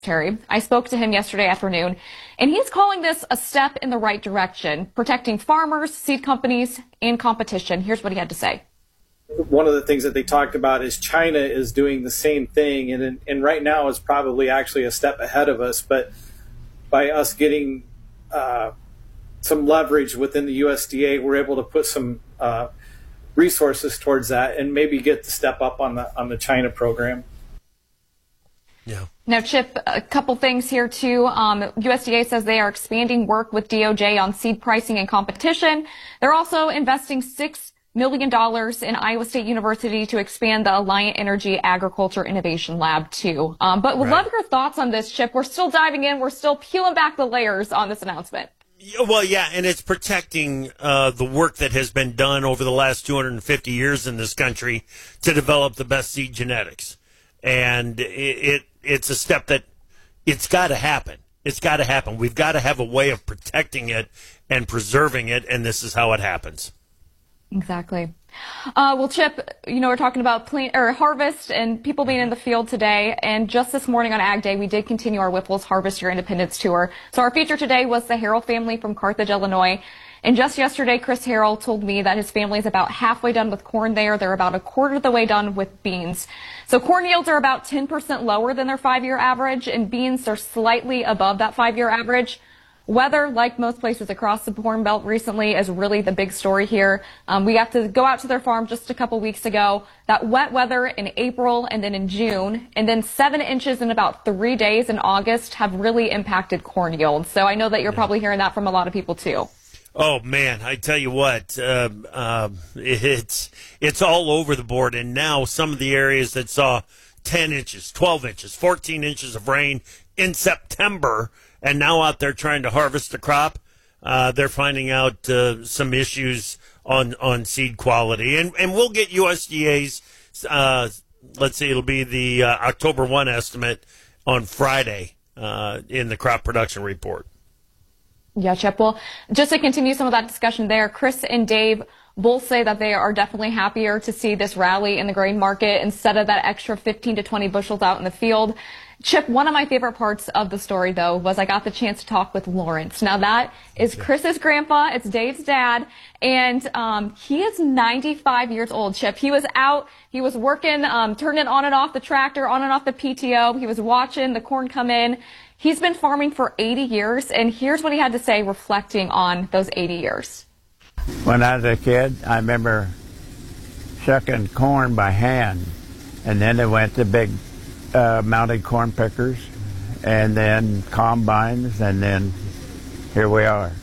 Terry. I spoke to him yesterday afternoon, and he's calling this a step in the right direction, protecting farmers, seed companies, and competition. Here's what he had to say. One of the things that they talked about is China is doing the same thing, and right now is probably actually a step ahead of us. But by us getting some leverage within the USDA, we're able to put some resources towards that and maybe get the step up on the China program. Yeah. Now, Chip, a couple things here, too. USDA says they are expanding work with DOJ on seed pricing and competition. They're also investing $6 million in Iowa State University to expand the Alliant Energy Agriculture Innovation Lab, too. But would love your thoughts on this, Chip. We're still diving in. We're still peeling back the layers on this announcement. Well, yeah, and it's protecting the work that has been done over the last 250 years in this country to develop the best seed genetics. And it's a step that it's got to happen. It's got to happen. We've got to have a way of protecting it and preserving it, and this is how it happens. Exactly. Well, Chip, we're talking about harvest and people being in the field today. And just this morning on Ag Day, we did continue our Whipple's Harvest Your Independence tour. So our feature today was the Harrell family from Carthage, Illinois. And just yesterday, Chris Harrell told me that his family is about halfway done with corn there. They're about a quarter of the way done with beans. So corn yields are about 10% lower than their 5-year average, and beans are slightly above that 5-year average. Weather, like most places across the Corn Belt recently, is really the big story here. We got to go out to their farm just a couple weeks ago. That wet weather in April and then in June, and then 7 inches in about 3 days in August have really impacted corn yields. So I know that you're probably hearing that from a lot of people too. Oh, man, I tell you what, it's all over the board. And now some of the areas that saw 10 inches, 12 inches, 14 inches of rain in September, and now out there trying to harvest the crop, they're finding out some issues on seed quality. And we'll get USDA's, let's see, it'll be the October 1 estimate on Friday in the crop production report. Yeah, Chip. Well, just to continue some of that discussion there, Chris and Dave both say that they are definitely happier to see this rally in the grain market instead of that extra 15 to 20 bushels out in the field. Chip, one of my favorite parts of the story, though, was I got the chance to talk with Lawrence. Now, that is Chris's grandpa. It's Dave's dad. And he is 95 years old, Chip. He was out. He was working, turning on and off the tractor, on and off the PTO. He was watching the corn come in. He's been farming for 80 years, and here's what he had to say reflecting on those 80 years. When I was a kid, I remember shucking corn by hand, and then it went to big mounted corn pickers, and then combines, and then here we are.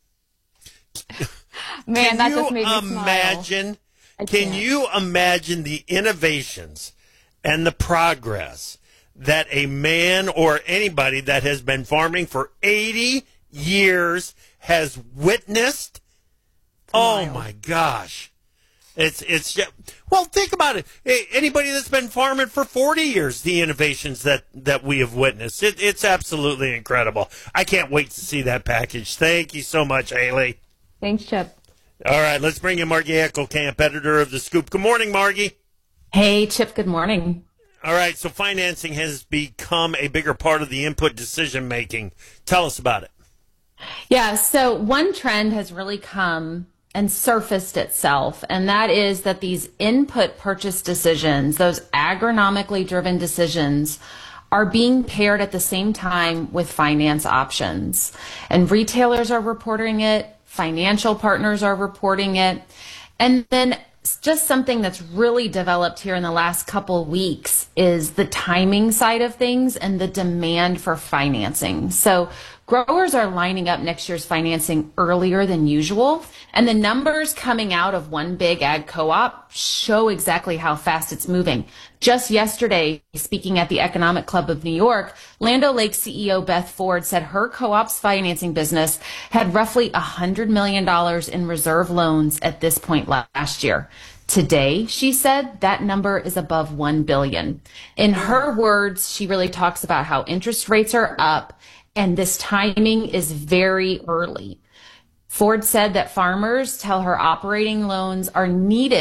Man, that just made me imagine? Can you imagine the innovations and the progress that a man or anybody that has been farming for 80 years has witnessed? Oh my gosh. It's just, well, think about it. Anybody that's been farming for 40 years, the innovations that we have witnessed, it's absolutely incredible. I can't wait to see that package. Thank you so much, Haley. Thanks, Chip. All right, let's bring in Margie Eckelkamp, editor of The Scoop. Good morning, Margie. Hey, Chip, good morning. All right, so financing has become a bigger part of the input decision-making. Tell us about it. Yeah, so one trend has really come and surfaced itself, and that is that these input purchase decisions, those agronomically driven decisions, are being paired at the same time with finance options. And retailers are reporting it, financial partners are reporting it, and then just something that's really developed here in the last couple of weeks is the timing side of things and the demand for financing. So growers are lining up next year's financing earlier than usual, and the numbers coming out of one big ag co-op show exactly how fast it's moving. Just yesterday, speaking at the Economic Club of New York, Land O'Lakes CEO Beth Ford said her co-op's financing business had roughly $100 million in reserve loans at this point last year. Today, she said, that number is above $1 billion. In her words, she really talks about how interest rates are up and this timing is very early. Ford said that farmers tell her operating loans are needed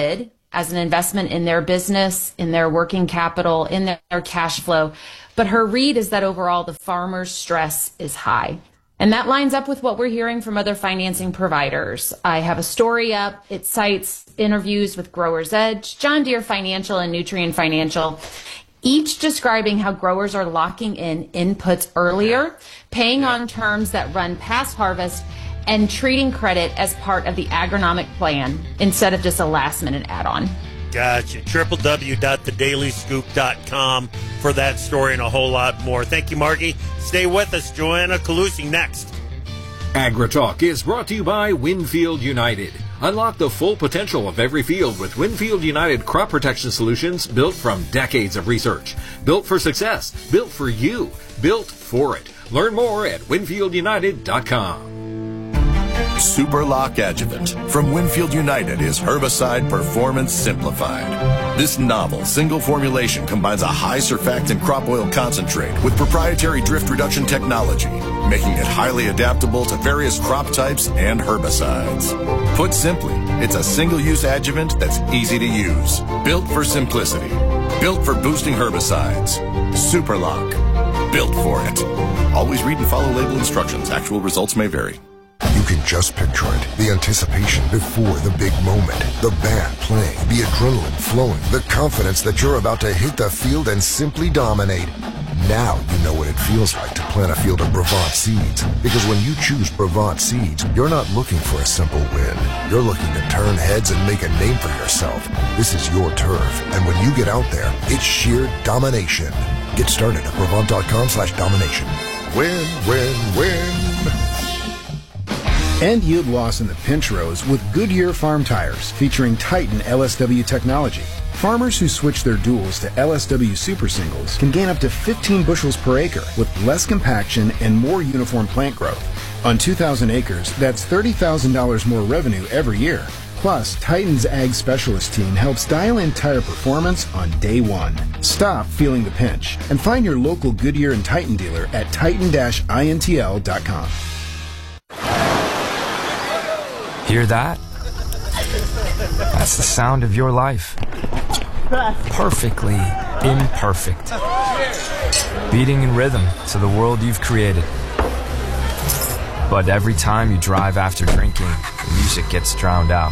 as an investment in their business, in their working capital, in their cash flow. But her read is that overall the farmer's stress is high. And that lines up with what we're hearing from other financing providers. I have a story up. It cites interviews with Growers Edge, John Deere Financial, and Nutrien Financial, each describing how growers are locking in inputs earlier, paying on terms that run past harvest, and treating credit as part of the agronomic plan instead of just a last-minute add-on. Gotcha. www.thedailyscoop.com for that story and a whole lot more. Thank you, Margie. Stay with us. Joanna Calusi next. AgriTalk is brought to you by Winfield United. Unlock the full potential of every field with Winfield United crop protection solutions built from decades of research. Built for success. Built for you. Built for it. Learn more at WinfieldUnited.com. Superlock Adjuvant from Winfield United is herbicide performance simplified. This novel single formulation combines a high surfactant crop oil concentrate with proprietary drift reduction technology, making it highly adaptable to various crop types and herbicides. Put simply, it's a single-use adjuvant that's easy to use. Built for simplicity. Built for boosting herbicides. Superlock. Built for it. Always read and follow label instructions. Actual results may vary. You can just picture it. The anticipation before the big moment. The band playing, the adrenaline flowing, the confidence that you're about to hit the field and simply dominate. Now you know what it feels like to plant a field of Brevant seeds. Because when you choose Brevant seeds, you're not looking for a simple win. You're looking to turn heads and make a name for yourself. This is your turf. And when you get out there, it's sheer domination. Get started at Brevant.com/domination. Win, win, win. End yield loss in the pinch rows with Goodyear farm tires featuring Titan LSW technology. Farmers who switch their duals to LSW Super Singles can gain up to 15 bushels per acre with less compaction and more uniform plant growth. On 2,000 acres, that's $30,000 more revenue every year. Plus, Titan's Ag Specialist team helps dial in tire performance on day one. Stop feeling the pinch and find your local Goodyear and Titan dealer at titan-intl.com. Hear that? That's the sound of your life. Perfectly imperfect. Beating in rhythm to the world you've created. But every time you drive after drinking, the music gets drowned out.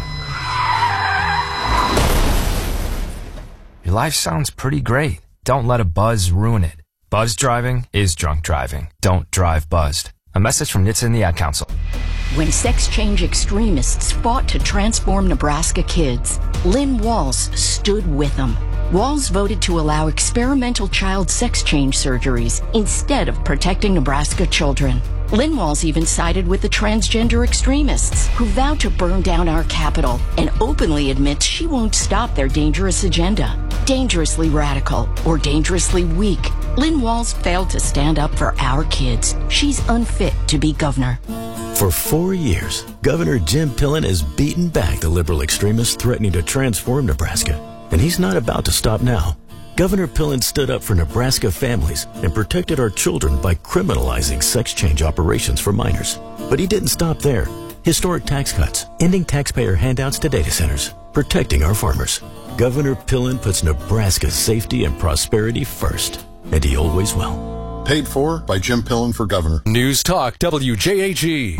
Your life sounds pretty great. Don't let a buzz ruin it. Buzz driving is drunk driving. Don't drive buzzed. A message from NHTSA and the Ad Council. When sex change extremists fought to transform Nebraska kids, Lynn Walls stood with them. Walls voted to allow experimental child sex change surgeries instead of protecting Nebraska children. Lynn Walls even sided with the transgender extremists who vow to burn down our capital and openly admits she won't stop their dangerous agenda. Dangerously radical or dangerously weak, Lynn Walls failed to stand up for our kids. She's unfit to be governor. For 4 years, Governor Jim Pillen has beaten back the liberal extremists threatening to transform Nebraska. And he's not about to stop now. Governor Pillen stood up for Nebraska families and protected our children by criminalizing sex change operations for minors. But he didn't stop there. Historic tax cuts, ending taxpayer handouts to data centers, protecting our farmers. Governor Pillen puts Nebraska's safety and prosperity first, and he always will. Paid for by Jim Pillen for governor. News Talk WJAG.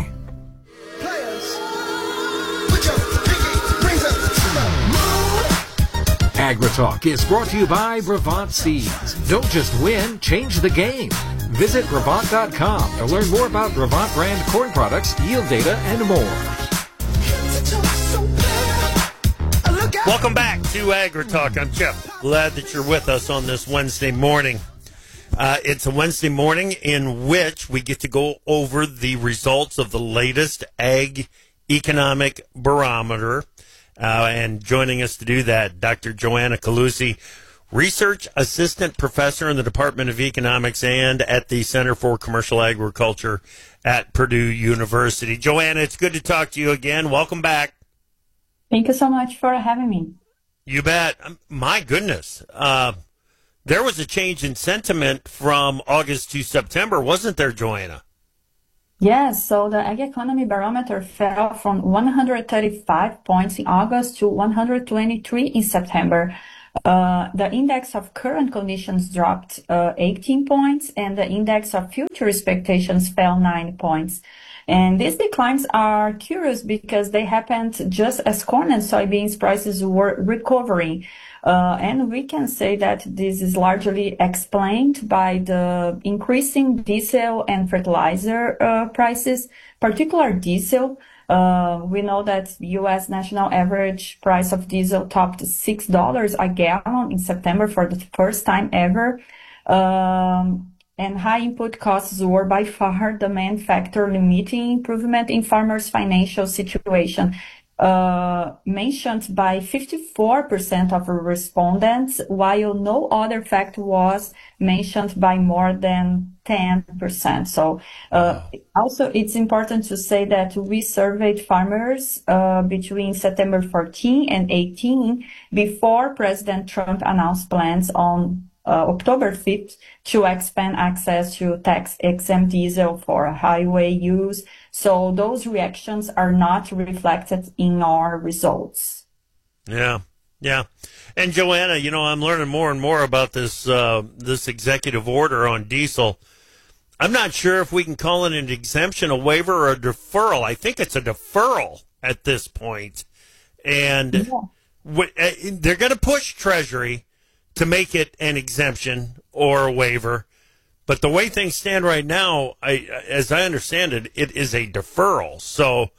AgriTalk is brought to you by Brevant Seeds. Don't just win, change the game. Visit Brevant.com to learn more about Brevant brand corn products, yield data, and more. Welcome back to AgriTalk. I'm Chip. Glad that you're with us on this Wednesday morning. It's a Wednesday morning in which we get to go over the results of the latest Ag Economic Barometer. And joining us to do that, Dr. Joanna Calusi, Research Assistant Professor in the Department of Economics and at the Center for Commercial Agriculture at Purdue University. Joanna, it's good to talk to you again. Welcome back. Thank you so much for having me. You bet. My goodness. There was a change in sentiment from August to September, wasn't there, Joanna? Yes, so the Ag Economy Barometer fell from 135 points in August to 123 in September. The index of current conditions dropped 18 points, and the index of future expectations fell 9 points. And these declines are curious because they happened just as corn and soybeans prices were recovering. And we can say that this is largely explained by the increasing diesel and fertilizer prices, particularly diesel. We know that U.S. national average price of diesel topped $6 a gallon in September for the first time ever. And high input costs were by far the main factor limiting improvement in farmers' financial situation. Mentioned by 54% of respondents, while no other fact was mentioned by more than 10%. So, also it's important to say that we surveyed farmers, between September 14 and 18 before President Trump announced plans on October 5th to expand access to tax-exempt diesel for highway use. So those reactions are not reflected in our results. Yeah. And Joanna, I'm learning more and more about this executive order on diesel. I'm not sure if we can call it an exemption, a waiver, or a deferral. I think it's a deferral at this point. And they're going to push Treasury to make it an exemption or a waiver. But the way things stand right now, as I understand it, it is a deferral. So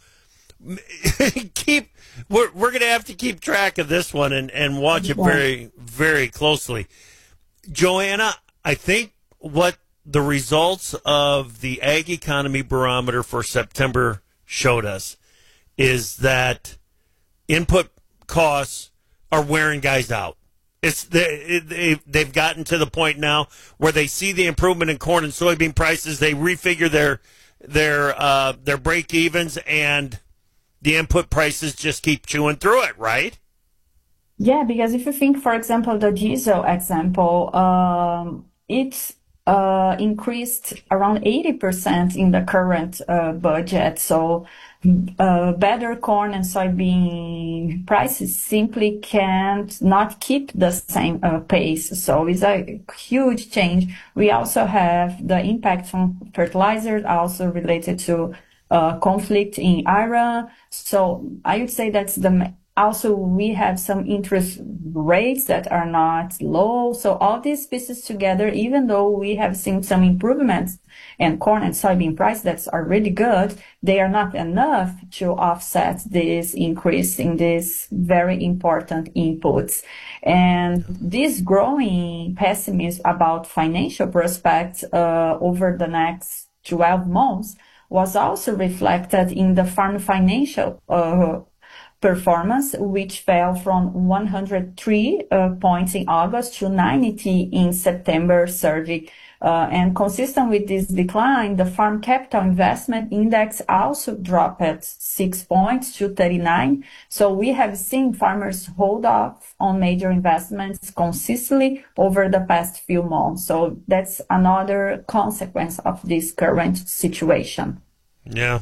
we're going to have to keep track of this one and watch it very, very closely. Joanna, I think what the results of the Ag Economy Barometer for September showed us is that input costs are wearing guys out. They've gotten to the point now where they see the improvement in corn and soybean prices. They refigure their break evens, and the input prices just keep chewing through it, right? Yeah, because if you think, for example, the diesel example, it's increased around 80% in the current budget. So better corn and soybean prices simply can't not keep the same pace. So it's a huge change. We also have the impact from fertilizers, also related to conflict in Iran. So I would say that's also, we have some interest rates that are not low. So all these pieces together, even though we have seen some improvements in corn and soybean price that's are really good, they are not enough to offset this increase in these very important inputs. And this growing pessimism about financial prospects over the next 12 months was also reflected in the farm financial performance, which fell from 103 points in August to 90 in September survey. And consistent with this decline, the Farm Capital Investment Index also dropped at 6 points to 39. So we have seen farmers hold off on major investments consistently over the past few months. So that's another consequence of this current situation. Yeah.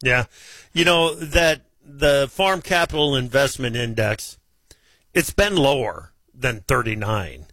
That the Farm Capital Investment Index, it's been lower than 39.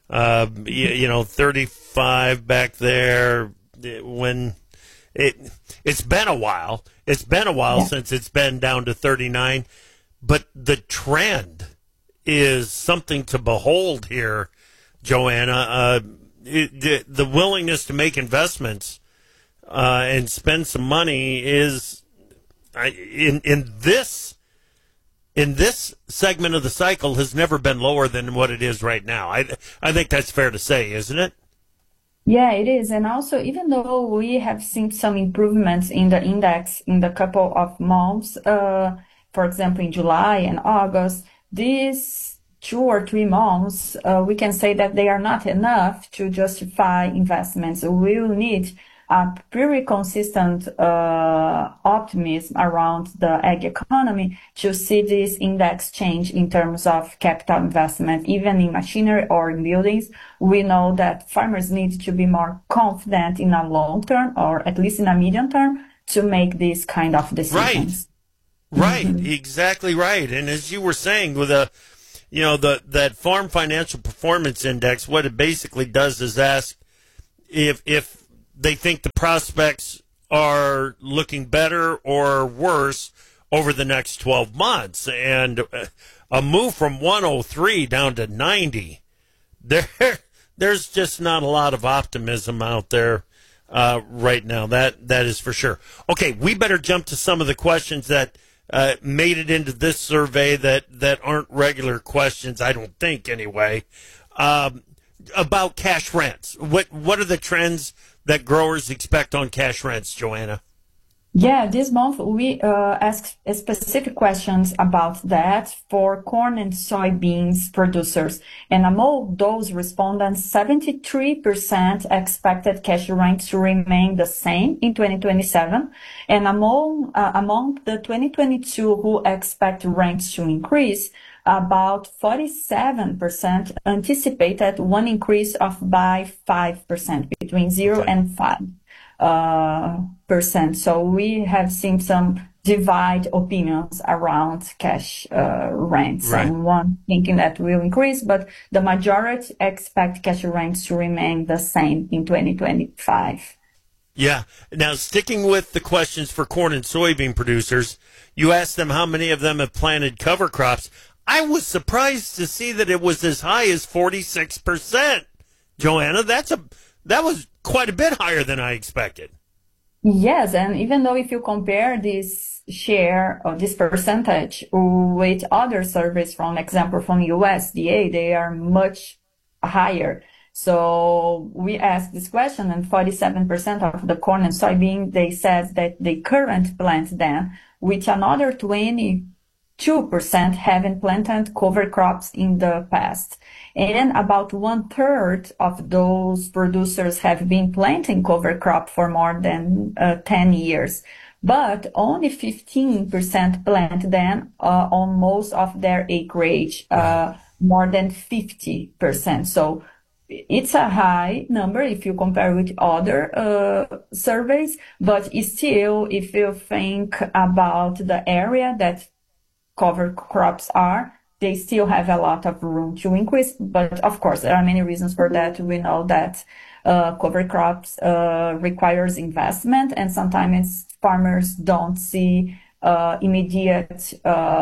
35 back there when it's been a while. It's been a while since it's been down to 39, but the trend is something to behold here, Joanna. The willingness to make investments and spend some money is in this segment of the cycle has never been lower than what it is right now. I think that's fair to say, isn't it? Yeah, it is. And also, even though we have seen some improvements in the index in the couple of months, for example, in July and August, these 2 or 3 months, we can say that they are not enough to justify investments. We will need a pretty consistent optimism around the ag economy to see this index change in terms of capital investment, even in machinery or in buildings. We know that farmers need to be more confident in a long term, or at least in a medium term, to make these kind of decisions. Right, exactly right. And as you were saying, with that Farm Financial Performance Index, what it basically does is ask if they think the prospects are looking better or worse over the next 12 months. And a move from 103 down to 90, there's just not a lot of optimism out there right now. That is for sure. Okay, we better jump to some of the questions that made it into this survey that aren't regular questions, I don't think anyway, about cash rents. What are the trends that growers expect on cash rents, Joanna? Yeah, this month we asked specific questions about that for corn and soybeans producers. And among those respondents, 73% expected cash rents to remain the same in 2027. And among the 2022 who expect rents to increase, about 47% anticipated one increase of by 5%, between 0 and 5%. So we have seen some divide opinions around cash rents. Right. And one thinking that will increase, but the majority expect cash rents to remain the same in 2025. Yeah. Now, sticking with the questions for corn and soybean producers, you asked them how many of them have planted cover crops. I was surprised to see that it was as high as 46%. Joanna, that was quite a bit higher than I expected. Yes, and even though if you compare this share or this percentage with other surveys, from example from USDA, they are much higher. So we asked this question, and 47% of the corn and soybean, they said that they currently plant them, with another 22% having planted cover crops in the past. And about 1/3 of those producers have been planting cover crop for more than 10 years. But only 15% plant them on most of their acreage, more than 50%. So it's a high number if you compare with other surveys, but still, if you think about the area that cover crops are, they still have a lot of room to increase. But of course, there are many reasons for that. We know that cover crops requires investment, and sometimes farmers don't see immediate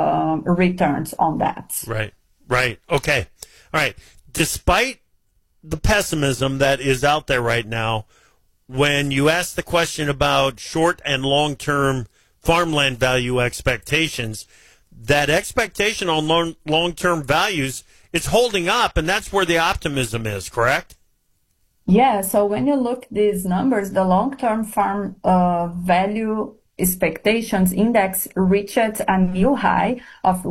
returns on that. Right. Okay. All right. Despite the pessimism that is out there right now, when you ask the question about short and long-term farmland value expectations, that expectation on long-term values is holding up, and that's where the optimism is, correct? Yeah, so when you look at these numbers, the long-term farm value expectations index reached a new high of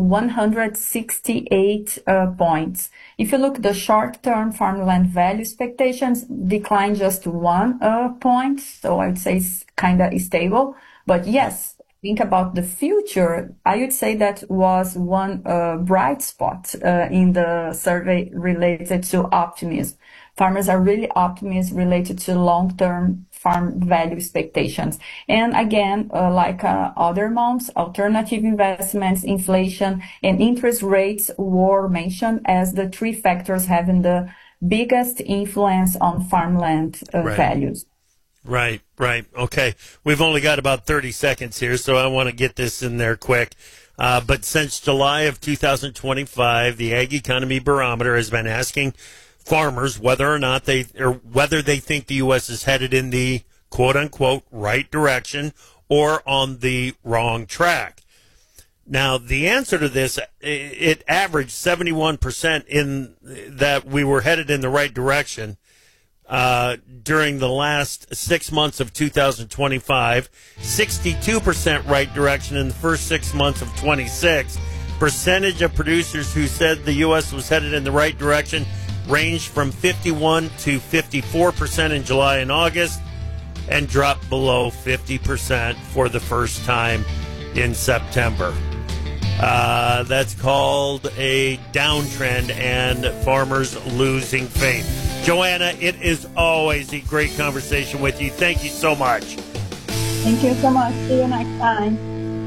168 points. If you look at the short-term farmland value expectations, declined just 1 point, so I would say it's kind of stable. But yes, think about the future, I would say that was one bright spot in the survey related to optimism. Farmers are really optimistic related to long-term farm value expectations. And again, like other months, alternative investments, inflation, and interest rates were mentioned as the 3 factors having the biggest influence on farmland values. Right. Okay. We've only got about 30 seconds here, so I want to get this in there quick. But since July of 2025, the Ag Economy Barometer has been asking farmers whether they think the U.S. is headed in the quote-unquote right direction or on the wrong track. Now, the answer to this, it averaged 71% in that we were headed in the right direction during the last 6 months of 2025, 62% right direction in the first 6 months of 26. Percentage of producers who said the U.S. was headed in the right direction ranged from 51 to 54% in July and August, and dropped below 50% for the first time in September. That's called a downtrend and farmers losing faith. Joanna, it is always a great conversation with you. Thank you so much. Thank you so much. See you next time.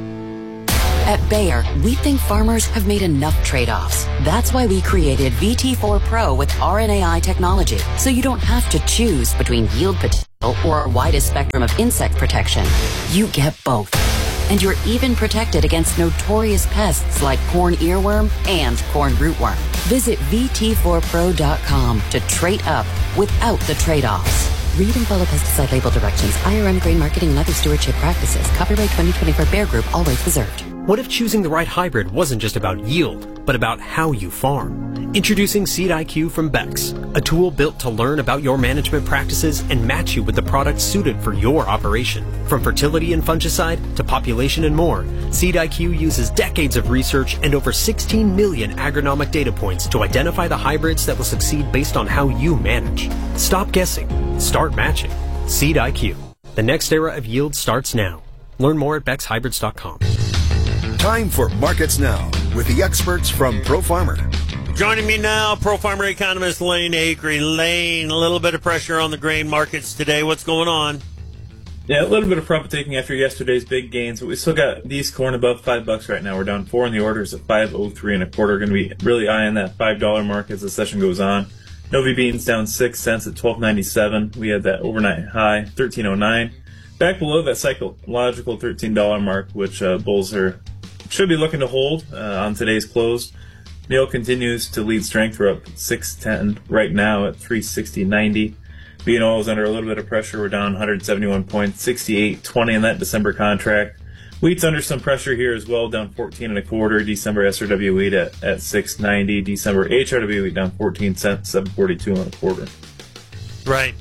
At Bayer, we think farmers have made enough trade-offs. That's why we created VT4 Pro with RNAi technology, so you don't have to choose between yield potential or our widest spectrum of insect protection. You get both. And you're even protected against notorious pests like corn earworm and corn rootworm. Visit VT4Pro.com to trade up without the trade-offs. Read and follow pesticide label directions, IRM grain marketing and other stewardship practices. Copyright 2024 Bayer Group, all rights reserved. What if choosing the right hybrid wasn't just about yield, but about how you farm? Introducing Seed IQ from Bex, a tool built to learn about your management practices and match you with the products suited for your operation. From fertility and fungicide to population and more, Seed IQ uses decades of research and over 16 million agronomic data points to identify the hybrids that will succeed based on how you manage. Stop guessing. Start matching. Seed IQ. The next era of yield starts now. Learn more at BexHybrids.com. Time for Markets Now with the experts from ProFarmer. Joining me now, ProFarmer economist Lane Acree. Lane, a little bit of pressure on the grain markets today. What's going on? Yeah, a little bit of profit taking after yesterday's big gains, but we still got these corn above $5 right now. We're down 4 in the orders at 5.03 and a quarter. Going to be really eyeing that $5 mark as the session goes on. Novi beans down 6 cents at $12.97. We had that overnight high, $13.09. Back below that psychological $13 mark, which bulls should be looking to hold on today's close. Meal continues to lead strength. We're up 6.10 right now at 360.90. Bean oil is under a little bit of pressure. We're down 171 points, 68.20 in that December contract. Wheat's under some pressure here as well, down 14 and a quarter. December SRW wheat at 6.90. December HRW wheat down 14 cents, 7.42 and a quarter. Right.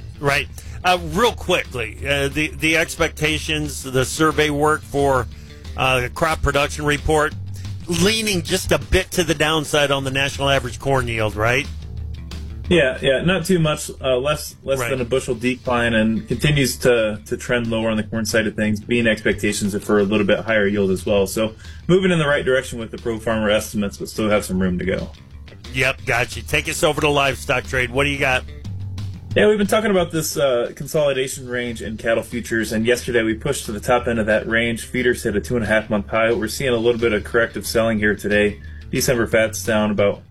Real quickly, the expectations, the survey work for the crop production report, leaning just a bit to the downside on the national average corn yield, right? Yeah, not too much, less than a bushel decline, and continues to trend lower on the corn side of things. Bean expectations are for a little bit higher yield as well. So moving in the right direction with the ProFarmer estimates, but still have some room to go. Yep, got you. Take us over to livestock trade. What do you got? Yeah, we've been talking about this consolidation range in cattle futures, and yesterday we pushed to the top end of that range. Feeders hit a 2.5-month high. We're seeing a little bit of corrective selling here today. December fat's down about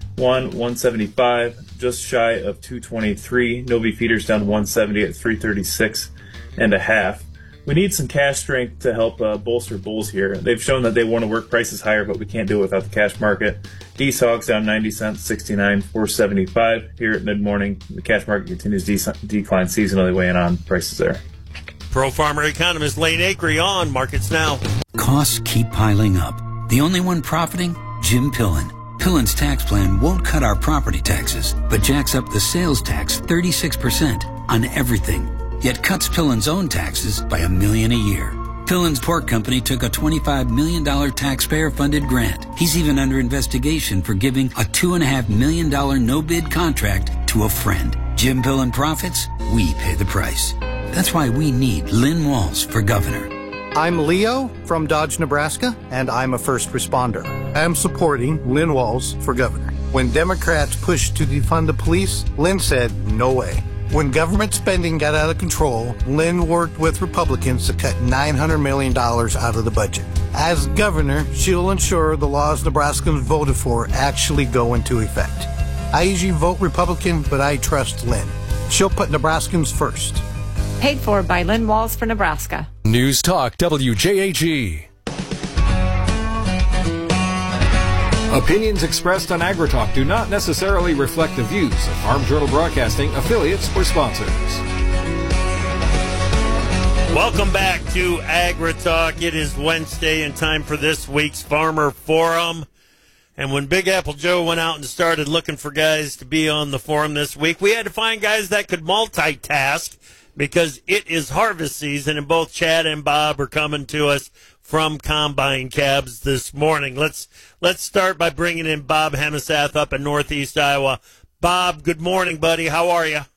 175, just shy of 223. Novi feeders down 170 at 336 and a half. We need some cash strength to help bolster bulls here. They've shown that they want to work prices higher, but we can't do it without the cash market. Geese hogs down 90 cents, 69, 475 here at mid-morning. The cash market continues decline seasonally, weighing on prices there. ProFarmer economist Lane Acree on Markets Now. Costs keep piling up. The only one profiting? Jim Pillen. Pillen's tax plan won't cut our property taxes, but jacks up the sales tax 36% on everything. Yet cuts Pillen's own taxes by $1 million a year. Pillen's pork company took a $25 million taxpayer-funded grant. He's even under investigation for giving a $2.5 million no-bid contract to a friend. Jim Pillen profits, we pay the price. That's why we need Lynn Walls for governor. I'm Leo from Dodge, Nebraska, and I'm a first responder. I'm supporting Lynn Walls for governor. When Democrats pushed to defund the police, Lynn said, no way. When government spending got out of control, Lynn worked with Republicans to cut $900 million out of the budget. As governor, she'll ensure the laws Nebraskans voted for actually go into effect. I usually vote Republican, but I trust Lynn. She'll put Nebraskans first. Paid for by Lynn Walls for Nebraska. News Talk WJAG. Opinions expressed on AgriTalk do not necessarily reflect the views of Farm Journal Broadcasting, affiliates, or sponsors. Welcome back to AgriTalk. It is Wednesday and time for this week's Farmer Forum. And when Big Apple Joe went out and started looking for guys to be on the forum this week, we had to find guys that could multitask because it is harvest season, and both Chad and Bob are coming to us from Combine Cabs this morning. Let's start by bringing in Bob Hemasath up in Northeast Iowa. Bob, good morning, buddy. How are you?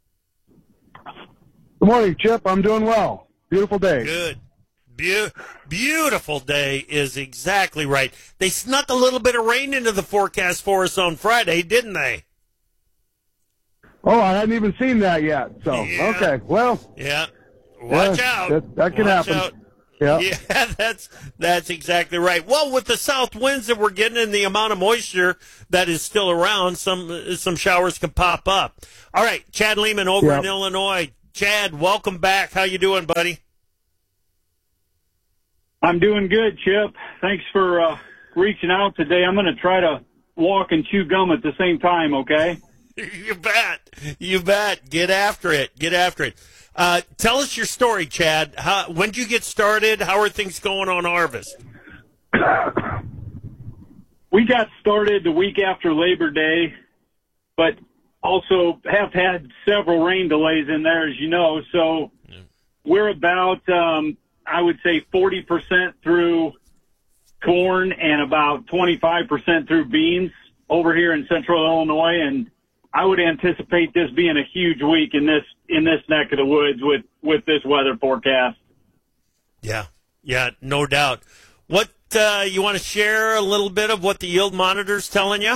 Good morning, Chip. I'm doing well. Beautiful day. Good. Beautiful day is exactly right. They snuck a little bit of rain into the forecast for us on Friday, didn't they? Oh, I hadn't even seen that yet. So, yeah. Okay, well. Yeah. Watch out. That can happen. Out. Yeah. Yeah, that's exactly right. Well, with the south winds that we're getting and the amount of moisture that is still around, some showers can pop up. All right, Chad Lehman over in Illinois. Chad, welcome back. How you doing, buddy? I'm doing good, Chip. Thanks for reaching out today. I'm going to try to walk and chew gum at the same time, okay? You bet. You bet. Get after it. Get after it. Tell us your story, Chad. When did you get started? How are things going on harvest? We got started the week after Labor Day, but also have had several rain delays in there, as you know. So we're about, I would say, 40% through corn and about 25% through beans over here in central Illinois. And I would anticipate this being a huge week in this neck of the woods with this weather forecast. Yeah, no doubt. What you want to share a little bit of what the yield monitor's telling you?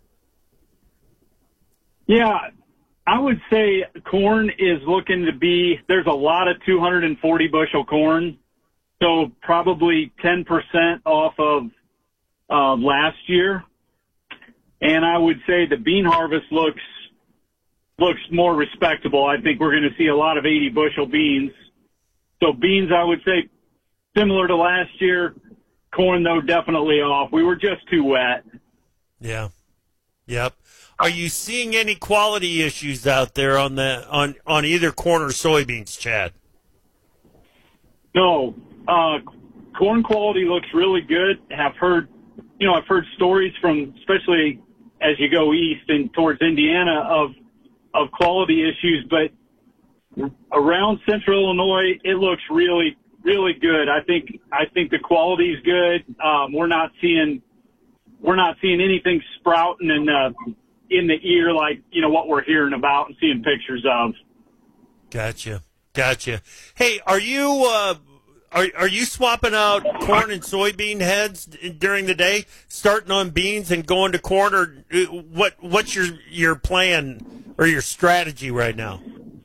Yeah, I would say corn is looking to be, there's a lot of 240 bushel corn, so probably 10% off of last year. And I would say the bean harvest looks more respectable. I think we're going to see a lot of 80 bushel beans. So beans, I would say, similar to last year. Corn, though, definitely off. We were just too wet. Yeah. Yep. Are you seeing any quality issues out there on either corn or soybeans, Chad? No. Corn quality looks really good. I've heard stories from, especially as you go east and towards Indiana, of quality issues, but around central Illinois, it looks really, really good. I think the quality is good. We're not seeing anything sprouting in the ear like, what we're hearing about and seeing pictures of. Gotcha. Hey, are you swapping out corn and soybean heads during the day, starting on beans and going to corn, or what's your plan or your strategy right now?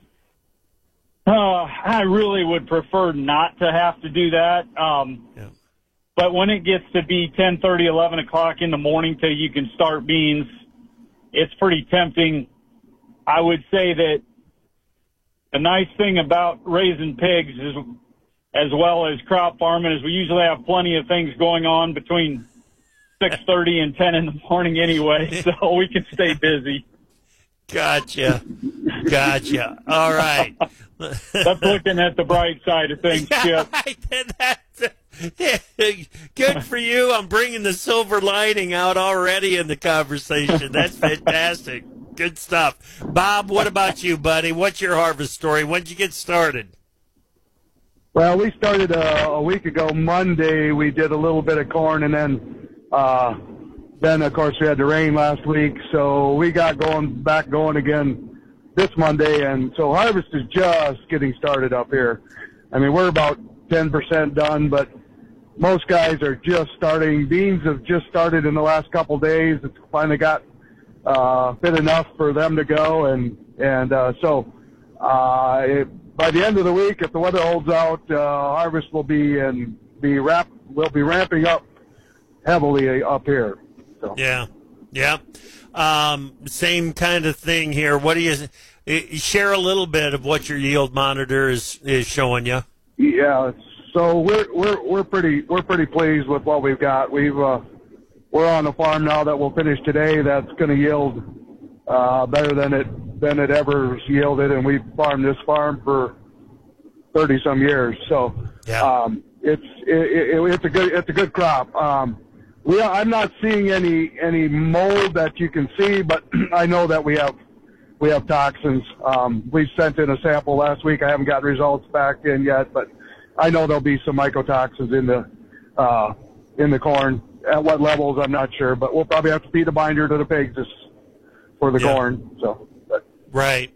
I really would prefer not to have to do that. But when it gets to be 10:30, 11 o'clock in the morning till you can start beans, it's pretty tempting. I would say that the nice thing about raising pigs is, as well as crop farming, is we usually have plenty of things going on between 6:30 and 10 in the morning anyway, so we can stay busy. Gotcha. All right. That's looking at the bright side of things, Chip. Good for you. I'm bringing the silver lining out already in the conversation. That's fantastic. Good stuff. Bob, what about you, buddy? What's your harvest story? When did you get started? Well, we started a week ago Monday. We did a little bit of corn, and then of course we had the rain last week, so we got going again this Monday, and so harvest is just getting started up here. I mean, we're about 10% done, but most guys are just starting. Beans have just started in the last couple days. It's finally got fit enough for them to go, and so by the end of the week, if the weather holds out, harvest will be ramping up heavily up here. So. Yeah. Same kind of thing here. What do you share a little bit of what your yield monitor is showing you? Yeah, so we're pretty pleased with what we've got. We're on a farm now that we'll finish today that's going to yield better than it ever yielded, and we've farmed this farm for 30 some years. So it's a good crop. I'm not seeing any mold that you can see, but I know that we have toxins. We sent in a sample last week. I haven't gotten results back in yet, but I know there'll be some mycotoxins in the corn. At what levels, I'm not sure, but we'll probably have to feed a binder to the pigs for the corn. So, Right.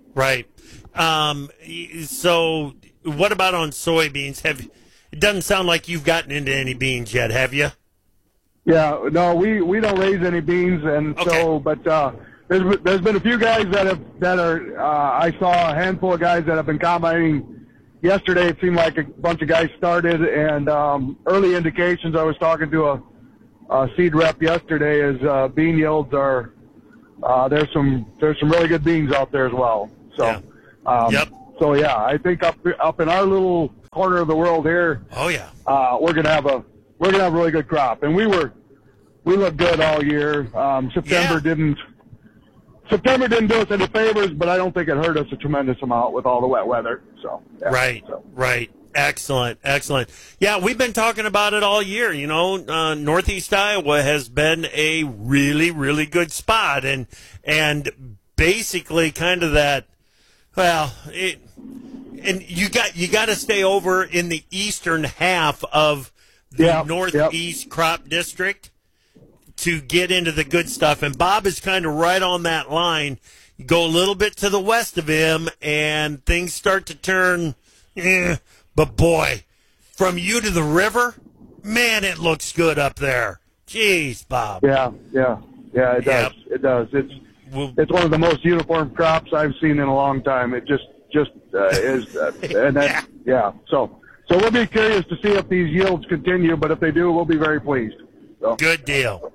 So, what about on soybeans? It doesn't sound like you've gotten into any beans yet, have you? Yeah, no, we don't raise any beans, and so, but there's been a few guys that are I saw a handful of guys that have been combining yesterday it seemed like a bunch of guys started, and early indications, I was talking to a seed rep yesterday, is bean yields are there's some really good beans out there as well. So so yeah, I think up in our little corner of the world here, we're gonna have a really good crop, and we looked good all year. September didn't do us any favors, but I don't think it hurt us a tremendous amount with all the wet weather. So Right. Excellent. Yeah, we've been talking about it all year. You know, Northeast Iowa has been a really, really good spot, and basically kind of that. Well, and you got to stay over in the eastern half of the Northeast crop district to get into the good stuff. And Bob is kind of right on that line. You go a little bit to the west of him, and things start to turn. But boy, from you to the river, man, it looks good up there. Jeez, Bob. Yeah, it does. It does. It's one of the most uniform crops I've seen in a long time. It just is, and that's So we'll be curious to see if these yields continue, but if they do, we'll be very pleased. So. Good deal.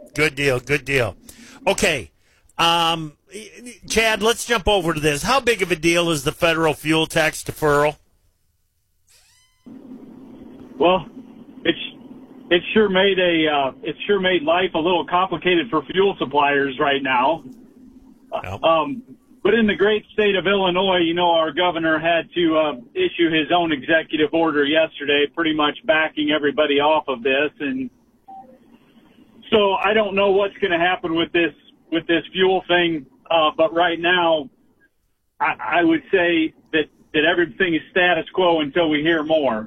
Okay, Chad, let's jump over to this. How big of a deal is the federal fuel tax deferral? Well, it sure made life a little complicated for fuel suppliers right now. But in the great state of Illinois, you know, our governor had to issue his own executive order yesterday, pretty much backing everybody off of this. And so I don't know what's going to happen with this fuel thing. But right now, I would say that everything is status quo until we hear more.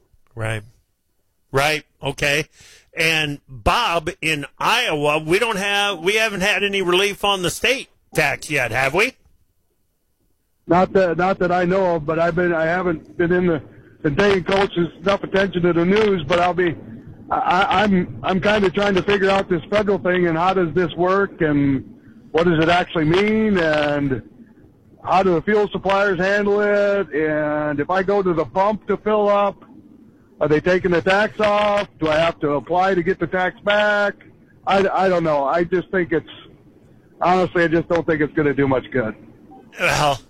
Right. Okay. And Bob, in Iowa, we haven't had any relief on the state tax yet, have we? Not that I know of, but I haven't been paying close enough attention to the news, but I'm kind of trying to figure out this federal thing and how does this work and what does it actually mean and how do the fuel suppliers handle it, and if I go to the pump to fill up, are they taking the tax off? Do I have to apply to get the tax back? I don't know. I just think honestly, I just don't think it's going to do much good. Well,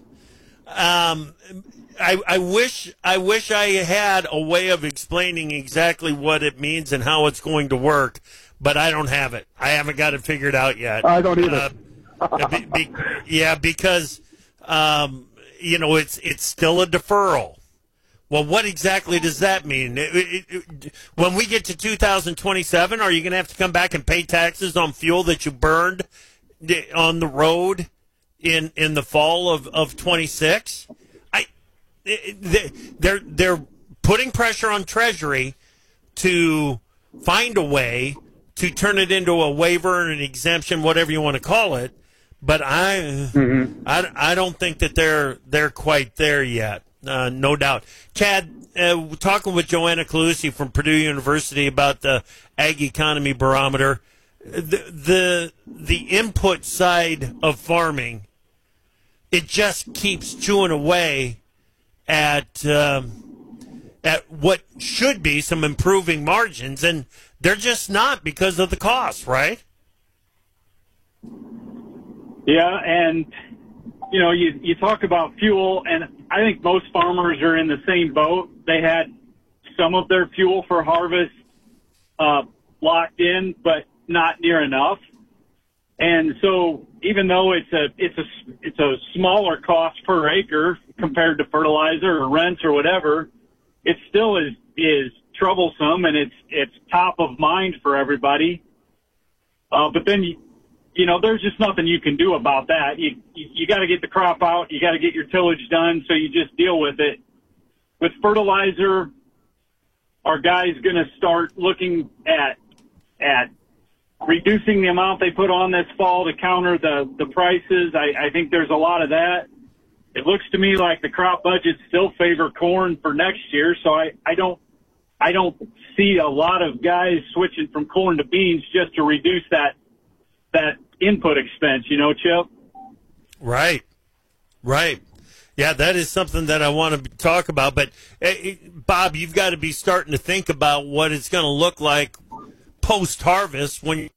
I wish I had a way of explaining exactly what it means and how it's going to work, but I don't have it. I haven't got it figured out yet. I don't either. Because you know, it's still a deferral. Well, what exactly does that mean? When we get to 2027, are you going to have to come back and pay taxes on fuel that you burned on the road in the fall of 26? They're putting pressure on Treasury to find a way to turn it into a waiver and an exemption, whatever you want to call it. But I don't think that they're quite there yet. No doubt. Chad, talking with Joanna Calusi from Purdue University about the Ag Economy Barometer, the input side of farming, it just keeps chewing away at what should be some improving margins, and they're just not because of the cost, right? Yeah, and you know, you talk about fuel, and I think most farmers are in the same boat. They had some of their fuel for harvest locked in, but not near enough. And so, even though it's a smaller cost per acre compared to fertilizer or rents or whatever, it still is troublesome, and it's top of mind for everybody. But then you know, there's just nothing you can do about that. You got to get the crop out. You got to get your tillage done. So you just deal with it. With fertilizer, our guys going to start looking at reducing the amount they put on this fall to counter the prices. I think there's a lot of that. It looks to me like the crop budgets still favor corn for next year. So I don't see a lot of guys switching from corn to beans just to reduce that input expense, you know, Chip? Right. Yeah, that is something that I want to talk about. But, Bob, you've got to be starting to think about what it's going to look like post-harvest when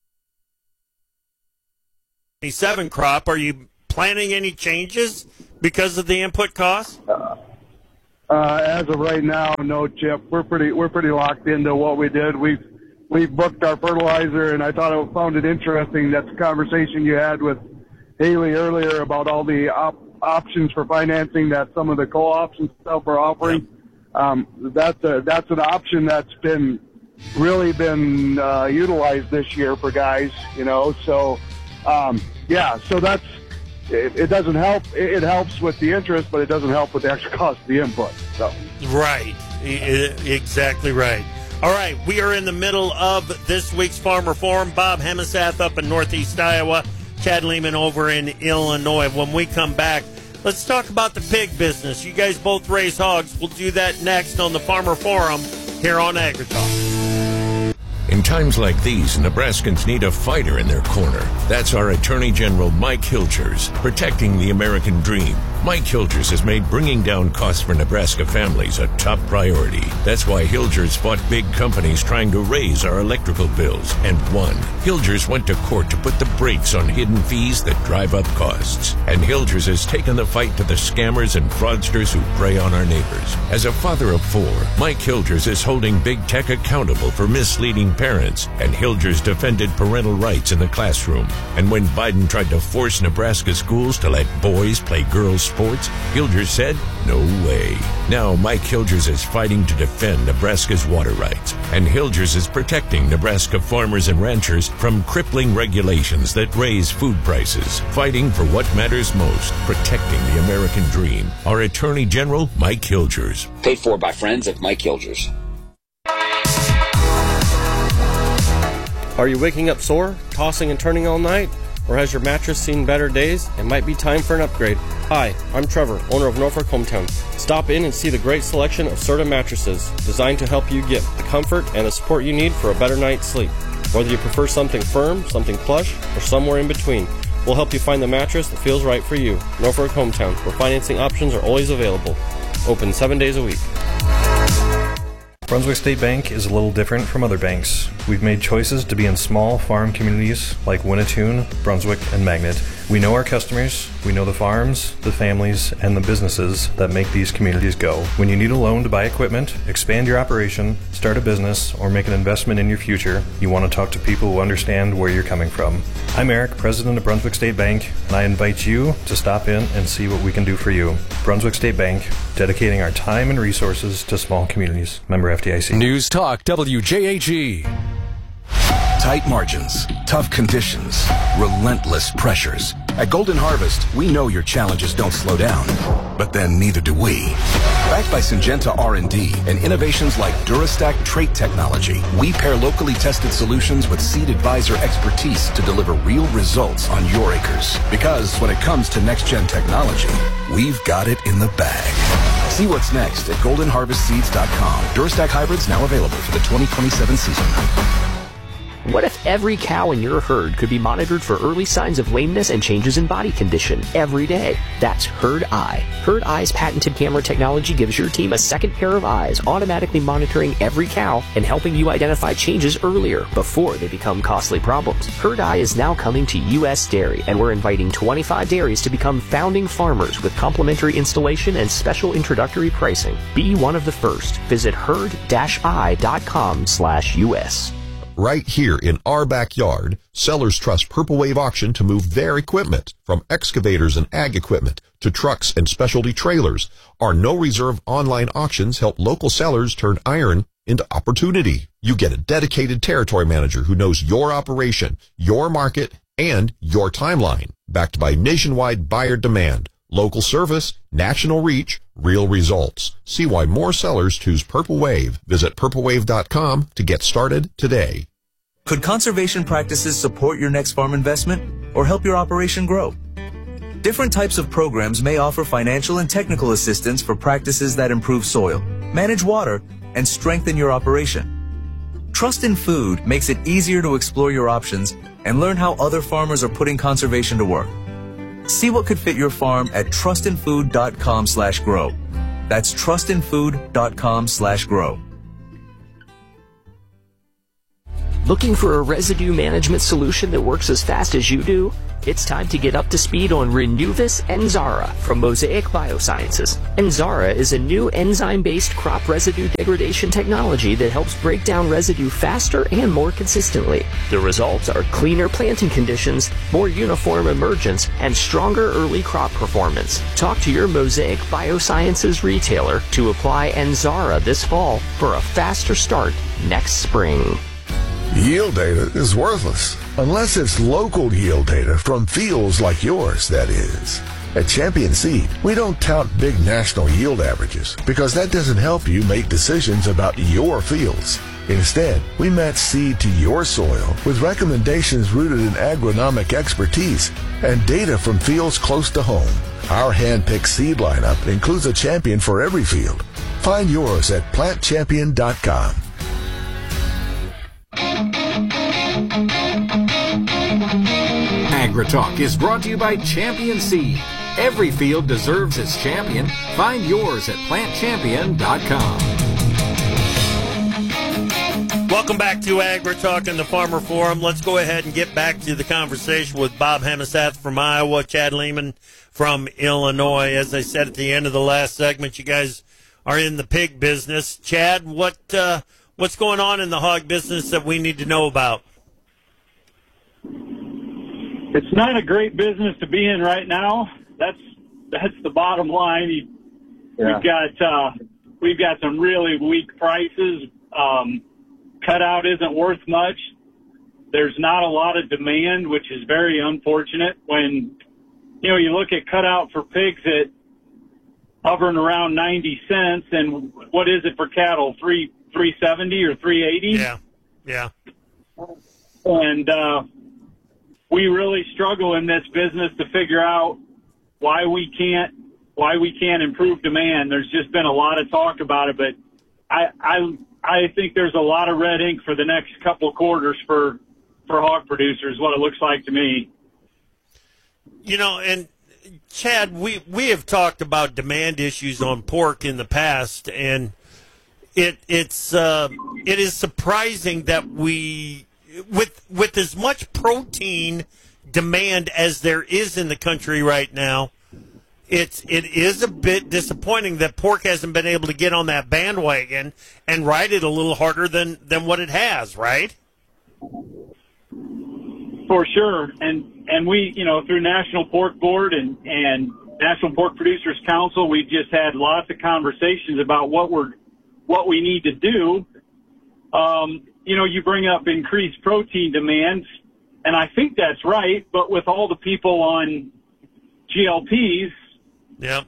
27 crop. Are you planning any changes because of the input costs? As of right now, no, Chip. We're pretty locked into what we did. We've booked our fertilizer, and I found it interesting that the conversation you had with Haley earlier about all the options for financing that some of the co-ops and stuff are offering. That's an option that's really been utilized this year for guys, So, so that's it. Doesn't help. It helps with the interest, but it doesn't help with the extra cost of the input. So right, exactly right. All right, we are in the middle of this week's Farmer Forum. Bob Hemasath up in Northeast Iowa, Chad Lehman over in Illinois. When we come back, let's talk about the pig business. You guys both raise hogs. We'll do that next on the Farmer Forum here on AgriTalk. In times like these, Nebraskans need a fighter in their corner. That's our Attorney General Mike Hilgers, protecting the American dream. Mike Hilgers has made bringing down costs for Nebraska families a top priority. That's why Hilgers fought big companies trying to raise our electrical bills and won. Hilgers went to court to put the brakes on hidden fees that drive up costs. And Hilgers has taken the fight to the scammers and fraudsters who prey on our neighbors. As a father of 4, Mike Hilgers is holding big tech accountable for misleading parents, and Hilgers defended parental rights in the classroom. And when Biden tried to force Nebraska schools to let boys play girls' sports, Hilgers said, no way. Now Mike Hilgers is fighting to defend Nebraska's water rights, and Hilgers is protecting Nebraska farmers and ranchers from crippling regulations that raise food prices, fighting for what matters most, protecting the American dream. Our Attorney General, Mike Hilgers. Paid for by friends of Mike Hilgers. Are you waking up sore, tossing and turning all night? Or has your mattress seen better days? It might be time for an upgrade. Hi, I'm Trevor, owner of Norfolk Hometown. Stop in and see the great selection of Serta mattresses, designed to help you get the comfort and the support you need for a better night's sleep. Whether you prefer something firm, something plush, or somewhere in between, we'll help you find the mattress that feels right for you. Norfolk Hometown, where financing options are always available. Open 7 days a week. Brunswick State Bank is a little different from other banks. We've made choices to be in small farm communities like Winnetoon, Brunswick, and Magnet. We know our customers, we know the farms, the families, and the businesses that make these communities go. When you need a loan to buy equipment, expand your operation, start a business, or make an investment in your future, you want to talk to people who understand where you're coming from. I'm Eric, president of Brunswick State Bank, and I invite you to stop in and see what we can do for you. Brunswick State Bank, dedicating our time and resources to small communities. Member FDIC. News Talk WJAG. Tight margins, tough conditions, relentless pressures. At Golden Harvest, we know your challenges don't slow down, but then neither do we. Backed by Syngenta R&D and innovations like DuraStack trait technology, we pair locally tested solutions with Seed Advisor expertise to deliver real results on your acres. Because when it comes to next-gen technology, we've got it in the bag. See what's next at goldenharvestseeds.com. DuraStack hybrids now available for the 2027 season. What if every cow in your herd could be monitored for early signs of lameness and changes in body condition every day? That's Herd Eye. Herd Eye's patented camera technology gives your team a second pair of eyes, automatically monitoring every cow and helping you identify changes earlier before they become costly problems. Herd Eye is now coming to U.S. Dairy, and we're inviting 25 dairies to become founding farmers with complimentary installation and special introductory pricing. Be one of the first. Visit herd-i.com/US. Right here in our backyard, sellers trust Purple Wave Auction to move their equipment, from excavators and ag equipment to trucks and specialty trailers. Our no-reserve online auctions help local sellers turn iron into opportunity. You get a dedicated territory manager who knows your operation, your market, and your timeline, backed by nationwide buyer demand. Local service, national reach, real results. See why more sellers choose Purple Wave. Visit purplewave.com to get started today. Could conservation practices support your next farm investment or help your operation grow? Different types of programs may offer financial and technical assistance for practices that improve soil, manage water, and strengthen your operation. Trust in Food makes it easier to explore your options and learn how other farmers are putting conservation to work. See what could fit your farm at trustinfood.com/grow. That's trustinfood.com/grow. Looking for a residue management solution that works as fast as you do? It's time to get up to speed on Renuvus Enzara from Mosaic Biosciences. Enzara is a new enzyme-based crop residue degradation technology that helps break down residue faster and more consistently. The results are cleaner planting conditions, more uniform emergence, and stronger early crop performance. Talk to your Mosaic Biosciences retailer to apply Enzara this fall for a faster start next spring. Yield data is worthless unless it's local yield data from fields like yours, that is. At Champion Seed, we don't tout big national yield averages because that doesn't help you make decisions about your fields. Instead, we match seed to your soil with recommendations rooted in agronomic expertise and data from fields close to home. Our hand-picked seed lineup includes a champion for every field. Find yours at plantchampion.com. AgriTalk is brought to you by Champion Seed. Every field deserves its champion. Find yours at plantchampion.com. Welcome back to AgriTalk and the Farmer Forum. Let's go ahead and get back to the conversation with Bob Hemasath from Iowa, Chad Lehman from Illinois. As I said at the end of the last segment, you guys are in the pig business. Chad, what's going on in the hog business that we need to know about? It's not a great business to be in right now. That's the bottom line. We've got some really weak prices. Cutout isn't worth much. There's not a lot of demand, which is very unfortunate. When you look at cutout for pigs at hovering around 90 cents, and what is it for cattle? $3.70 or $3.80? Yeah. And we really struggle in this business to figure out why we can't improve demand. There's just been a lot of talk about it, but I think there's a lot of red ink for the next couple of quarters for hog producers, what it looks like to me. And Chad, we have talked about demand issues on pork in the past, and it is surprising that we, with as much protein demand as there is in the country right now, it is a bit disappointing that pork hasn't been able to get on that bandwagon and ride it a little harder than what it has, right? For sure. And we, through National Pork Board and National Pork Producers Council, we've just had lots of conversations about what we need to do. You bring up increased protein demands, and I think that's right, but with all the people on GLPs, yep.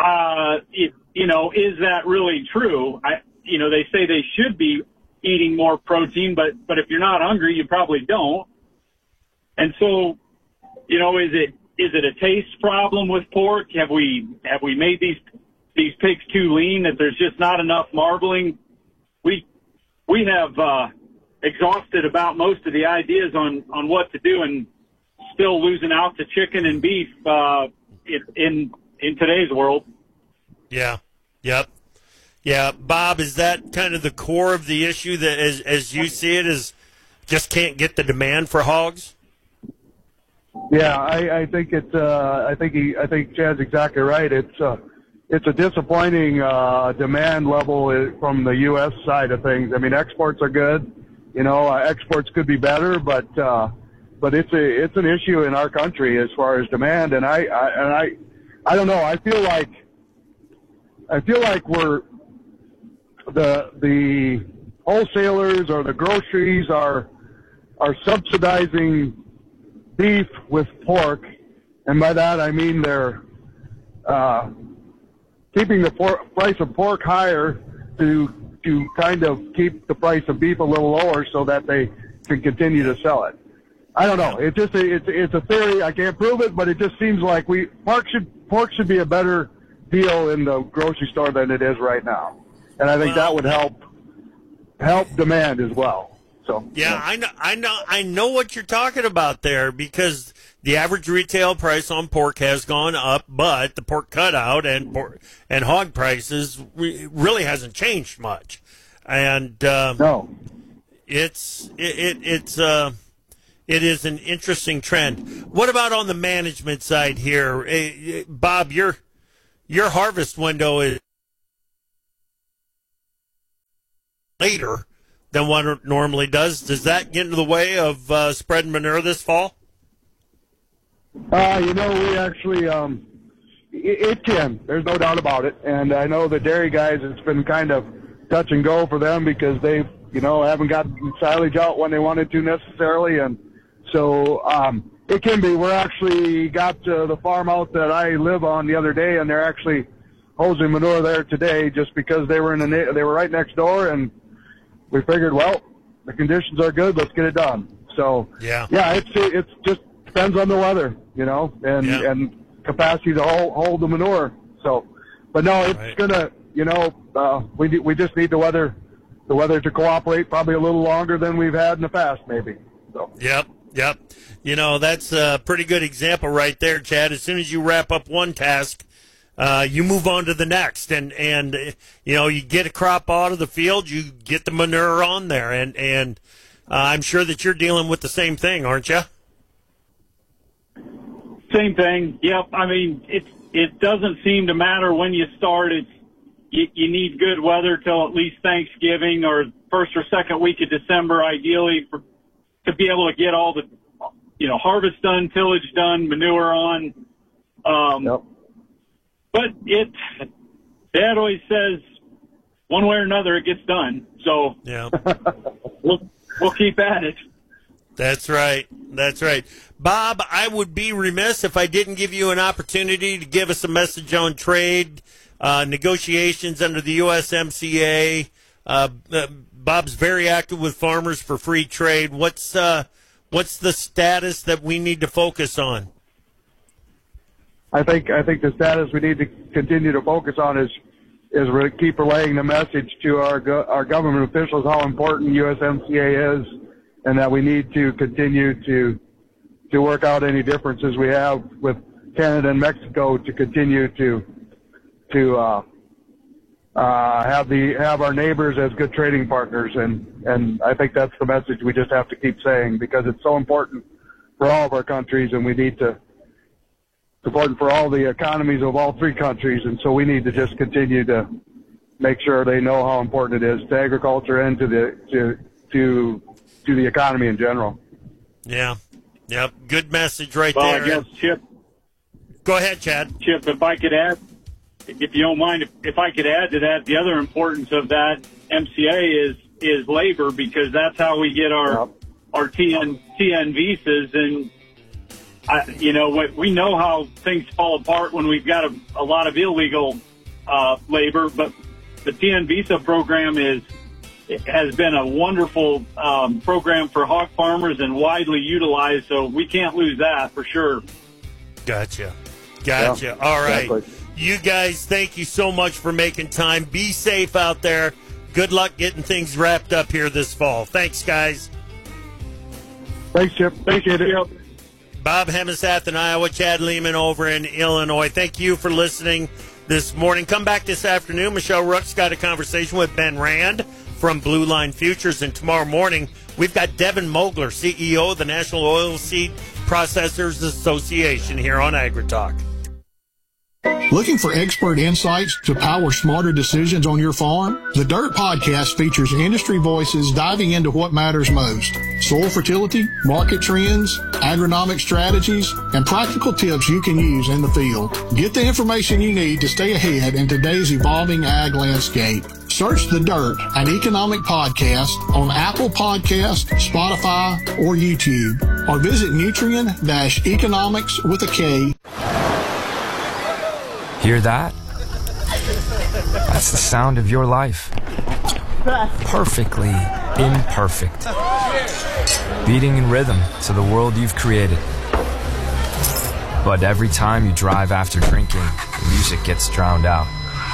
Is that really true? They say they should be eating more protein, but if you're not hungry, you probably don't. And so, is it a taste problem with pork? Have we made these pigs too lean that there's just not enough marbling? We have exhausted about most of the ideas on what to do, and still losing out to chicken and beef in today's world. Yeah. Yep. Yeah. Bob, is that kind of the core of the issue that, as you see it, is just can't get the demand for hogs? Yeah, I think it's. I think Chad's exactly right. It's a disappointing demand level from the U.S. side of things. I mean, exports are good. Exports could be better, but it's an issue in our country as far as demand. And I don't know. I feel like we're the wholesalers or the groceries are subsidizing beef with pork, and by that I mean they're keeping the price of pork higher to kind of keep the price of beef a little lower so that they can continue to sell it. I don't know. It's a theory. I can't prove it, but it just seems like pork should be a better deal in the grocery store than it is right now, and I think that would help demand as well. So yeah, I know what you're talking about there, because the average retail price on pork has gone up, but the pork cutout and hog prices really hasn't changed much. And no, it is an interesting trend. What about on the management side here, Bob? Your harvest window is later than what it normally does. Does that get into the way of spreading manure this fall? We actually, it can. There's no doubt about it. And I know the dairy guys, it's been kind of touch and go for them because they, haven't got silage out when they wanted to necessarily. And so it can be. We're actually got the farm out that I live on the other day, and they're actually hosing manure there today just because they were they were right next door, and we figured, well, the conditions are good. Let's get it done. So yeah, it's just depends on the weather, and capacity to hold the manure. So, but no, it's gonna, we just need the weather to cooperate probably a little longer than we've had in the past, maybe. So. Yep. That's a pretty good example right there, Chad. As soon as you wrap up one task, you move on to the next, and you get a crop out of the field, you get the manure on there, and I'm sure that you're dealing with the same thing, aren't you? Same thing. Yep. I mean, it doesn't seem to matter when you start. You need good weather till at least Thanksgiving or first or second week of December, ideally, to be able to get all the harvest done, tillage done, manure on. But Dad always says one way or another it gets done. So yeah, we'll keep at it. That's right. Bob, I would be remiss if I didn't give you an opportunity to give us a message on trade, negotiations under the USMCA. Bob's very active with Farmers for Free Trade. What's the status that we need to focus on? I think the status we need to continue to focus on is keep relaying the message to our government officials how important USMCA is, and that we need to continue to work out any differences we have with Canada and Mexico to continue to have our neighbors as good trading partners, and I think that's the message we just have to keep saying, because it's so important for all of our countries, and we need to important for all the economies of all three countries, and so we need to just continue to make sure they know how important it is to agriculture and to the economy in general. Yeah. Yep. Good message right there. I guess, Chip. Go ahead, Chad. Chip, if I could add, if you don't mind, if I could add to that, the other importance of that MCA is labor, because that's how we get our TN visas. And we know how things fall apart when we've got a lot of illegal labor, but the TN visa program has been a wonderful program for hog farmers and widely utilized, so we can't lose that for sure. Gotcha. Yeah, all right. Exactly. You guys, thank you so much for making time. Be safe out there. Good luck getting things wrapped up here this fall. Thanks, guys. Thanks, Chip. Appreciate it. Bob Hemmesath in Iowa, Chad Lehman over in Illinois. Thank you for listening this morning. Come back this afternoon. Michelle Rook's got a conversation with Ben Rand from Blue Line Futures. And tomorrow morning, we've got Devin Mogler, CEO of the National Oilseed Processors Association, here on AgriTalk. Looking for expert insights to power smarter decisions on your farm? The Dirt Podcast features industry voices diving into what matters most: soil fertility, market trends, agronomic strategies, and practical tips you can use in the field. Get the information you need to stay ahead in today's evolving ag landscape. Search The Dirt, an economic podcast, on Apple Podcast, Spotify, or YouTube, or visit Nutrien-Economics with a K. Hear that? That's the sound of your life. Perfectly imperfect. Beating in rhythm to the world you've created. But every time you drive after drinking, the music gets drowned out.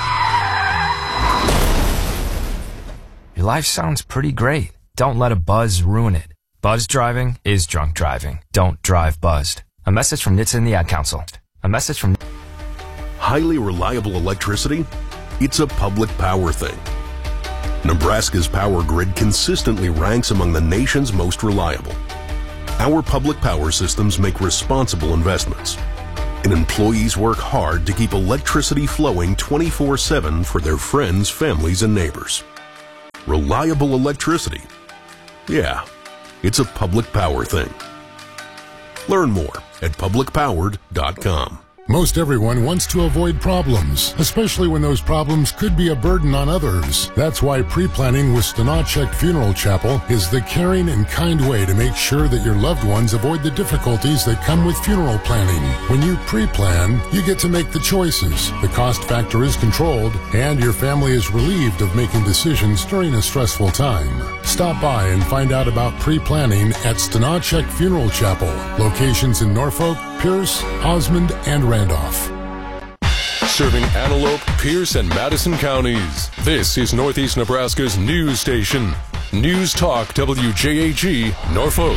Your life sounds pretty great. Don't let a buzz ruin it. Buzz driving is drunk driving. Don't drive buzzed. A message from NHTSA and the Ad Council. A message from... Highly reliable electricity? It's a public power thing. Nebraska's power grid consistently ranks among the nation's most reliable. Our public power systems make responsible investments, and employees work hard to keep electricity flowing 24/7 for their friends, families, and neighbors. Reliable electricity? Yeah, it's a public power thing. Learn more at publicpowered.com. Most everyone wants to avoid problems, especially when those problems could be a burden on others. That's why pre-planning with Stanachek Funeral Chapel is the caring and kind way to make sure that your loved ones avoid the difficulties that come with funeral planning. When you pre-plan, you get to make the choices, the cost factor is controlled, and your family is relieved of making decisions during a stressful time. Stop by and find out about pre-planning at Stanachek Funeral Chapel. Locations in Norfolk, Pierce, Osmond, and Randolph. Serving Antelope, Pierce, and Madison counties. This is Northeast Nebraska's news station. News Talk WJAG, Norfolk.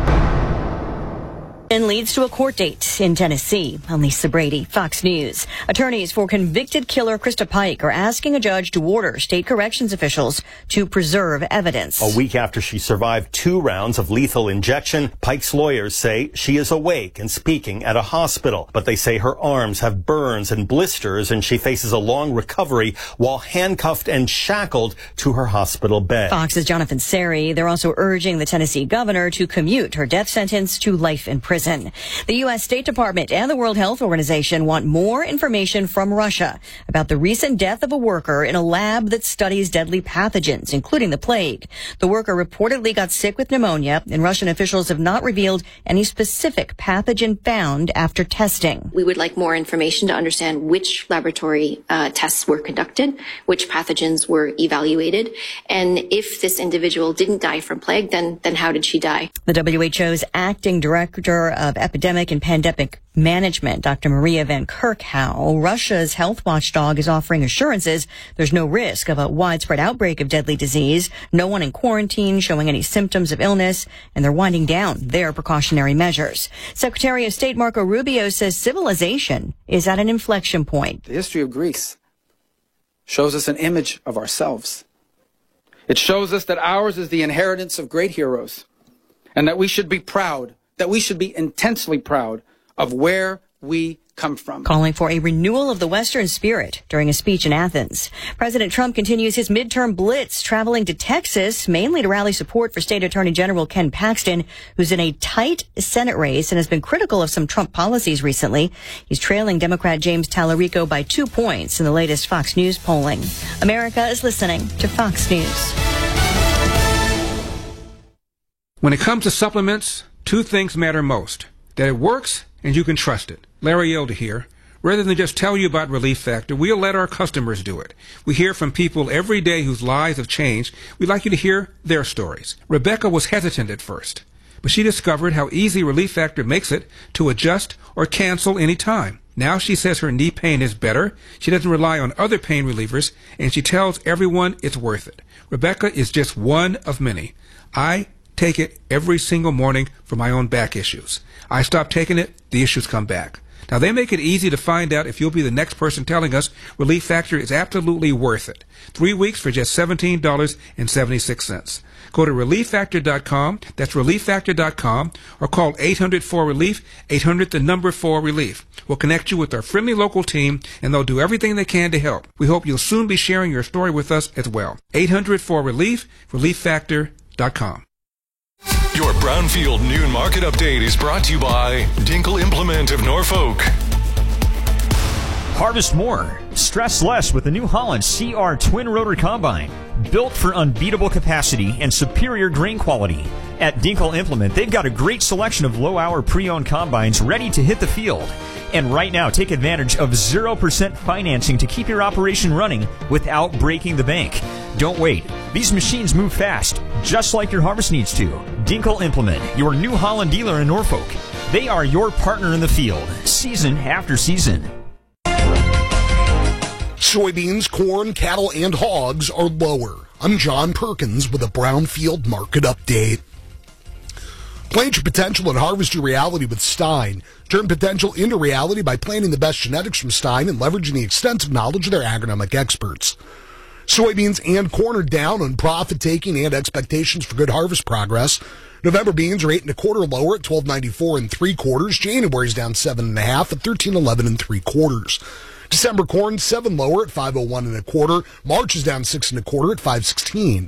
And leads to a court date in Tennessee. I'm Lisa Brady, Fox News. Attorneys for convicted killer Krista Pike are asking a judge to order state corrections officials to preserve evidence. A week after she survived 2 rounds of lethal injection, Pike's lawyers say she is awake and speaking at a hospital. But they say her arms have burns and blisters and she faces a long recovery while handcuffed and shackled to her hospital bed. Fox's Jonathan Seri. They're also urging the Tennessee governor to commute her death sentence to life in prison. The U.S. State Department and the World Health Organization want more information from Russia about the recent death of a worker in a lab that studies deadly pathogens, including the plague. The worker reportedly got sick with pneumonia, and Russian officials have not revealed any specific pathogen found after testing. We would like more information to understand which laboratory tests were conducted, which pathogens were evaluated, and if this individual didn't die from plague, then how did she die? The WHO's acting director of Epidemic and Pandemic Management, Dr. Maria Van Kerkhove, Russia's health watchdog, is offering assurances there's no risk of a widespread outbreak of deadly disease, no one in quarantine showing any symptoms of illness, and they're winding down their precautionary measures. Secretary of State Marco Rubio says civilization is at an inflection point. The history of Greece shows us an image of ourselves. It shows us that ours is the inheritance of great heroes, and that we should be proud, that we should be intensely proud of where we come from. Calling for a renewal of the Western spirit during a speech in Athens. President Trump continues his midterm blitz, traveling to Texas, mainly to rally support for State Attorney General Ken Paxton, who's in a tight Senate race and has been critical of some Trump policies recently. He's trailing Democrat James Tallarico by 2 points in the latest Fox News polling. America is listening to Fox News. When it comes to supplements, 2 things matter most: that it works and you can trust it. Larry Elder here. Rather than just tell you about Relief Factor, we'll let our customers do it. We hear from people every day whose lives have changed. We'd like you to hear their stories. Rebecca was hesitant at first, but she discovered how easy Relief Factor makes it to adjust or cancel any time. Now she says her knee pain is better, she doesn't rely on other pain relievers, and she tells everyone it's worth it. Rebecca is just one of many. I take it every single morning for my own back issues. I stop taking it, the issues come back. Now, they make it easy to find out if you'll be the next person telling us Relief Factor is absolutely worth it. 3 weeks for just $17.76. Go to ReliefFactor.com, that's ReliefFactor.com, or call 800-4RELIEF, 800-4RELIEF. We'll connect you with our friendly local team, and they'll do everything they can to help. We hope you'll soon be sharing your story with us as well. 800-4RELIEF, ReliefFactor.com. Your Brownfield Noon Market Update is brought to you by Dinkle Implement of Norfolk. Harvest more, stress less with the New Holland CR Twin Rotor Combine. Built for unbeatable capacity and superior grain quality. At Dinkle Implement, they've got a great selection of low-hour pre-owned combines ready to hit the field. And right now, take advantage of 0% financing to keep your operation running without breaking the bank. Don't wait. These machines move fast, just like your harvest needs to. Dinkle Implement, your New Holland dealer in Norfolk. They are your partner in the field, season after season. Soybeans, corn, cattle, and hogs are lower. I'm John Perkins with a Brownfield Market Update. Plant your potential and harvest your reality with Stein. Turn potential into reality by planting the best genetics from Stein and leveraging the extensive knowledge of their agronomic experts. Soybeans and corn are down on profit-taking and expectations for good harvest progress. November beans are 8 1/4 lower at $12.94 3/4. January's down 7 1/2 at $13.11 3/4. December corn 7 lower at $5.01 1/4. March is down 6 1/4 at $5.16.